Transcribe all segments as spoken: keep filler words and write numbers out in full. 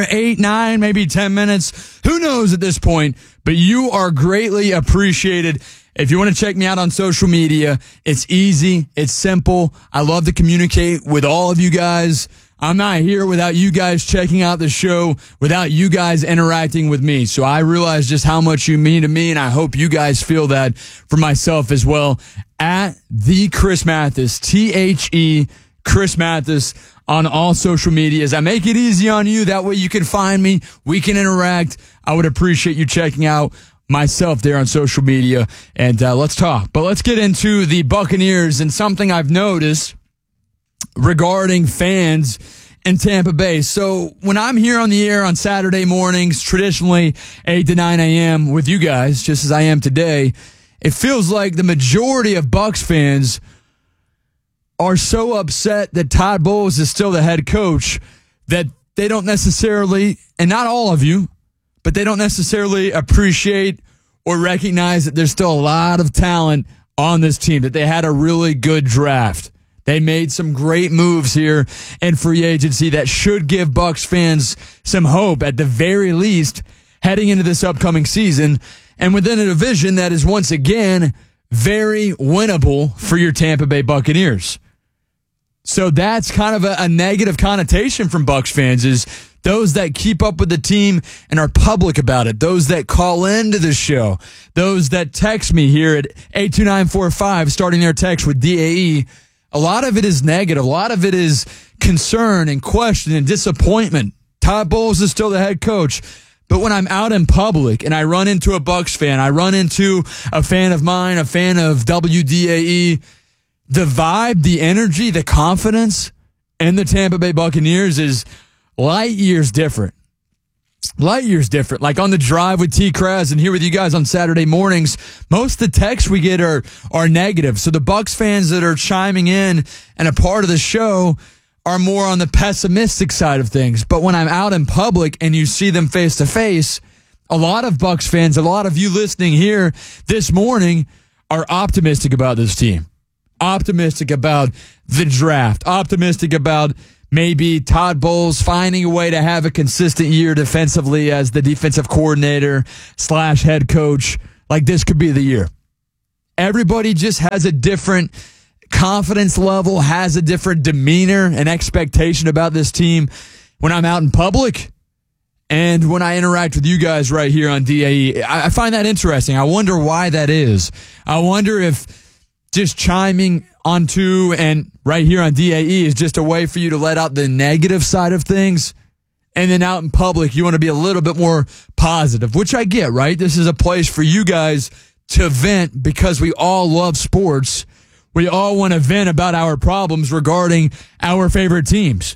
eight, nine, maybe ten minutes. Who knows at this point? But you are greatly appreciated. If you want to check me out on social media, it's easy. It's simple. I love to communicate with all of you guys. I'm not here without you guys checking out the show, without you guys interacting with me. So I realize just how much you mean to me, and I hope you guys feel that for myself as well. At the Chris Mathis, T H E, Chris Mathis, on all social medias. I make it easy on you. That way you can find me. We can interact. I would appreciate you checking out myself there on social media, and uh, let's talk. But let's get into the Buccaneers and something I've noticed regarding fans in Tampa Bay. So when I'm here on the air on Saturday mornings, traditionally eight to nine a.m. with you guys, just as I am today, it feels like the majority of Bucs fans are so upset that Todd Bowles is still the head coach that they don't necessarily, and not all of you, but they don't necessarily appreciate or recognize that there's still a lot of talent on this team, that they had a really good draft. They made some great moves here in free agency that should give Bucs fans some hope, at the very least, heading into this upcoming season, and within a division that is once again very winnable for your Tampa Bay Buccaneers. So that's kind of a, a negative connotation from Bucs fans, is those that keep up with the team and are public about it, those that call into the show, those that text me here at eight two nine four five, starting their text with D A E. A lot of it is negative. A lot of it is concern and question and disappointment. Todd Bowles is still the head coach. But when I'm out in public and I run into a Bucs fan, I run into a fan of mine, a fan of W D A E, the vibe, the energy, the confidence in the Tampa Bay Buccaneers is light years different. Light years different. Like on the drive with T. Kraz and here with you guys on Saturday mornings, most of the texts we get are are negative. So the Bucs fans that are chiming in and a part of the show are more on the pessimistic side of things. But when I'm out in public and you see them face to face, a lot of Bucs fans, a lot of you listening here this morning are optimistic about this team. Optimistic about the draft. Optimistic about maybe Todd Bowles finding a way to have a consistent year defensively as the defensive coordinator slash head coach. Like, this could be the year. Everybody just has a different confidence level, has a different demeanor and expectation about this team when I'm out in public and when I interact with you guys right here on D A E. I find that interesting. I wonder why that is. I wonder if just chiming onto and right here on D A E is just a way for you to let out the negative side of things. And then out in public, you want to be a little bit more positive, which I get, right? This is a place for you guys to vent because we all love sports. We all want to vent about our problems regarding our favorite teams.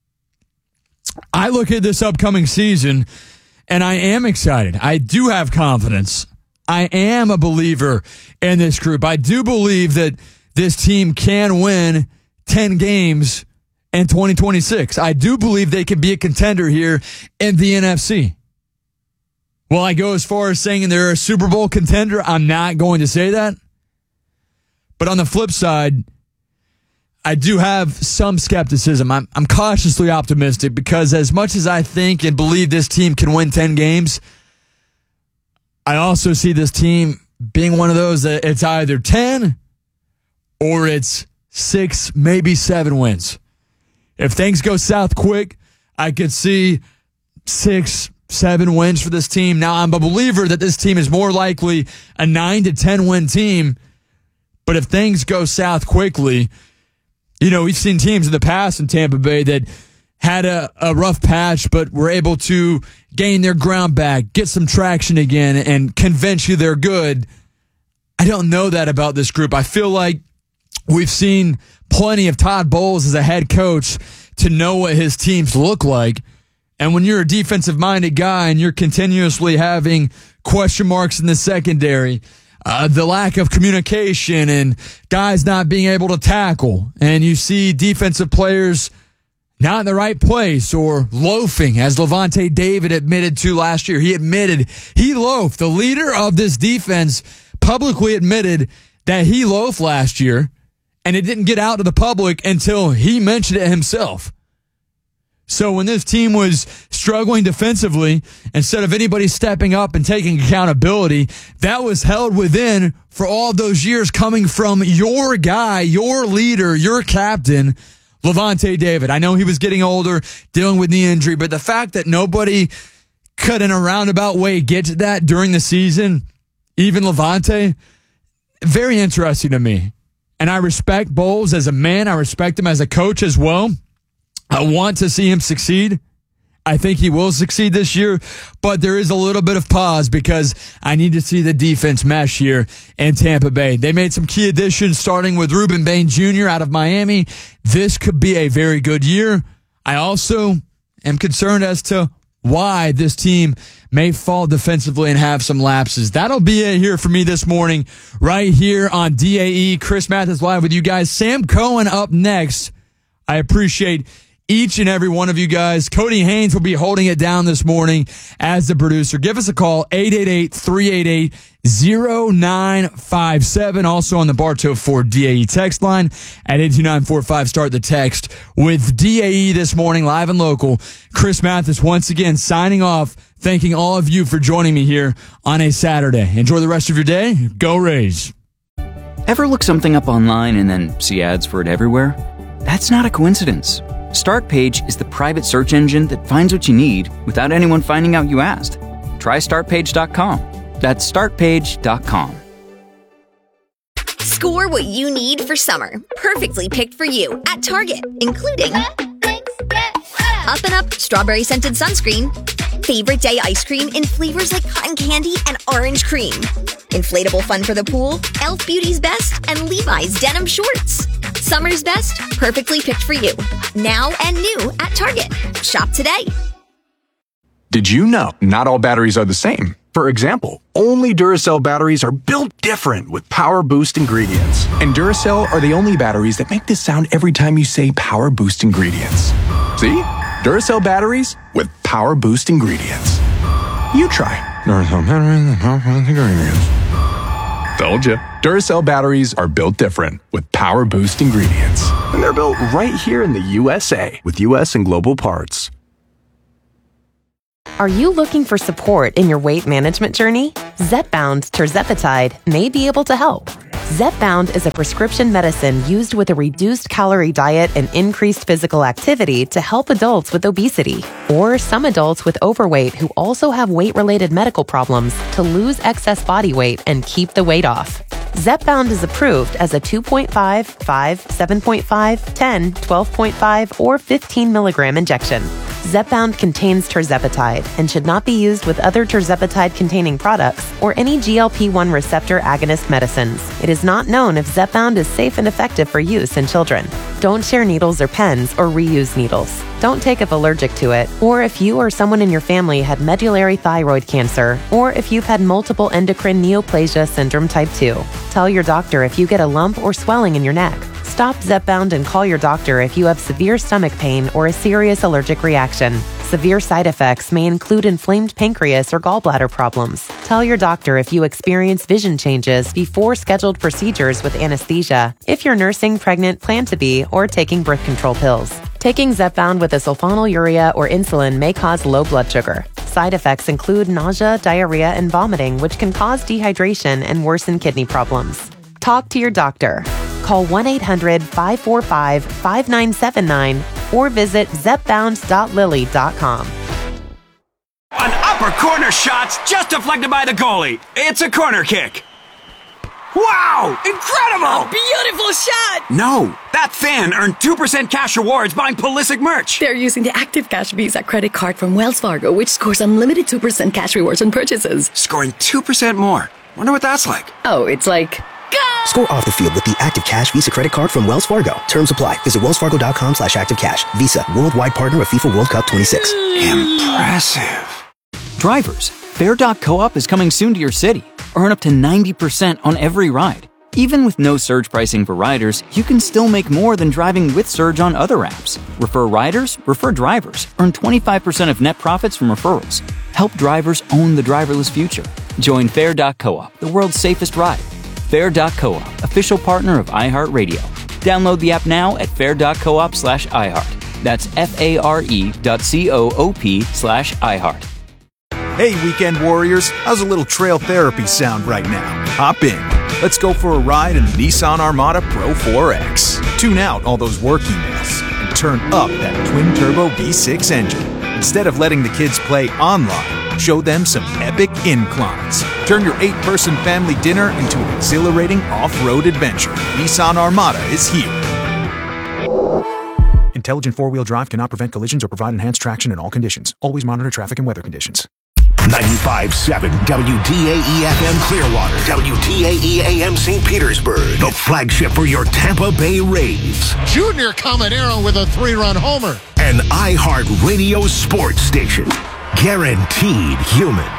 I look at this upcoming season and I am excited. I do have confidence. I am a believer in this group. I do believe that this team can win ten games in twenty twenty-six. I do believe they can be a contender here in the N F C. Will I go as far as saying they're a Super Bowl contender? I'm not going to say that. But on the flip side, I do have some skepticism. I'm, I'm cautiously optimistic because as much as I think and believe this team can win ten games, I also see this team being one of those that it's either ten or it's six, maybe seven wins. If things go south quick, I could see six, seven wins for this team. Now, I'm a believer that this team is more likely a nine to ten win team. But if things go south quickly, you know, we've seen teams in the past in Tampa Bay that had a, a rough patch, but were able to gain their ground back, get some traction again, and convince you they're good. I don't know that about this group. I feel like we've seen plenty of Todd Bowles as a head coach to know what his teams look like. And when you're a defensive-minded guy and you're continuously having question marks in the secondary, Uh, the lack of communication and guys not being able to tackle, and you see defensive players not in the right place or loafing, as Levante David admitted to last year. He admitted he loafed. The leader of this defense publicly admitted that he loafed last year, and it didn't get out to the public until he mentioned it himself. So when this team was struggling defensively, instead of anybody stepping up and taking accountability, that was held within for all of those years coming from your guy, your leader, your captain, Lavonte David. I know he was getting older, dealing with knee injury, but the fact that nobody could in a roundabout way get to that during the season, even Lavonte, very interesting to me. And I respect Bowles as a man. I respect him as a coach as well. I want to see him succeed. I think he will succeed this year, but there is a little bit of pause because I need to see the defense mesh here in Tampa Bay. They made some key additions, starting with Ruben Bain Junior out of Miami. This could be a very good year. I also am concerned as to why this team may fall defensively and have some lapses. That'll be it here for me this morning, right here on D A E. Chris Mathis live with you guys. Sam Cohen up next. I appreciate each and every one of you guys. Cody Haynes will be holding it down this morning as the producer. Give us a call, eight eight eight, three eight eight, zero nine five seven. Also on the Bartow Ford D A E text line at eight two nine four five. Start the text with D A E this morning, live and local. Chris Mathis once again signing off, thanking all of you for joining me here on a Saturday. Enjoy the rest of your day. Go Rays. Ever look something up online and then see ads for it everywhere? That's not a coincidence. StartPage is the private search engine that finds what you need without anyone finding out you asked. Try start page dot com. That's start page dot com. Score what you need for summer, perfectly picked for you at Target, including Up and Up strawberry scented sunscreen, favorite day ice cream in flavors like cotton candy and orange cream, inflatable fun for the pool, e l f Beauty's Best, and Levi's denim shorts. Summer's best, perfectly picked for you. Now and new at Target. Shop today. Did you know not all batteries are the same? For example, only Duracell batteries are built different with Power Boost ingredients. And Duracell are the only batteries that make this sound every time you say Power Boost ingredients. See? Duracell batteries with Power Boost ingredients. You try. Duracell batteries with Power Boost ingredients. Told ya. Duracell batteries are built different with Power Boost ingredients. And they're built right here in the U S A with U S and global parts. Are you looking for support in your weight management journey? Zepbound tirzepatide may be able to help. Zepbound is a prescription medicine used with a reduced calorie diet and increased physical activity to help adults with obesity, or some adults with overweight who also have weight-related medical problems to lose excess body weight and keep the weight off. Zepbound is approved as a two point five, five, seven point five, ten, twelve point five, or fifteen milligram injection. Zepbound contains tirzepatide and should not be used with other tirzepatide-containing products or any G L P one receptor agonist medicines. It is not known if Zepbound is safe and effective for use in children. Don't share needles or pens or reuse needles. Don't take if allergic to it, or if you or someone in your family had medullary thyroid cancer, or if you've had multiple endocrine neoplasia syndrome type two. Tell your doctor if you get a lump or swelling in your neck. Stop Zepbound and call your doctor if you have severe stomach pain or a serious allergic reaction. Severe side effects may include inflamed pancreas or gallbladder problems. Tell your doctor if you experience vision changes before scheduled procedures with anesthesia, if you're nursing, pregnant, plan to be, or taking birth control pills. Taking Zepbound with a sulfonylurea or insulin may cause low blood sugar. Side effects include nausea, diarrhea, and vomiting, which can cause dehydration and worsen kidney problems. Talk to your doctor. Call one eight hundred, five four five, five nine seven nine or visit zepbound dot lilly dot com. An upper corner shot's just deflected by the goalie. It's a corner kick. Wow! Incredible! A beautiful shot! No, that fan earned two percent cash rewards buying Pulisic merch. They're using the Active Cash Visa credit card from Wells Fargo, which scores unlimited two percent cash rewards on purchases. Scoring two percent more. Wonder what that's like. Oh, it's like... Go! Score off the field with the Active Cash Visa credit card from Wells Fargo. Terms apply. Visit wellsfargo.com slash activecash. Visa, worldwide partner of FIFA World Cup twenty-six. Impressive. Drivers, Fair dot Co-op is coming soon to your city. Earn up to ninety percent on every ride. Even with no surge pricing for riders, you can still make more than driving with Surge on other apps. Refer riders, refer drivers. Earn twenty-five percent of net profits from referrals. Help drivers own the driverless future. Join Fair dot Co-op, the world's safest ride. Fair dot Co-op, official partner of iHeartRadio. Download the app now at fair dot coop slash iHeart. That's F-A-R-E dot C-O-O-P slash iHeart. Hey, weekend warriors, how's a little trail therapy sound right now? Hop in. Let's go for a ride in the Nissan Armada Pro four X. Tune out all those work emails and turn up that twin-turbo V six engine. Instead of letting the kids play online, show them some epic inclines. Turn your eight-person family dinner into an exhilarating off-road adventure. Nissan Armada is here. Intelligent four-wheel drive cannot prevent collisions or provide enhanced traction in all conditions. Always monitor traffic and weather conditions. ninety-five point seven W T A E F M Clearwater, W T A E A M Saint Petersburg, the flagship for your Tampa Bay Rays. Junior Caminero with a three-run homer. An iHeart Radio sports station. Guaranteed human.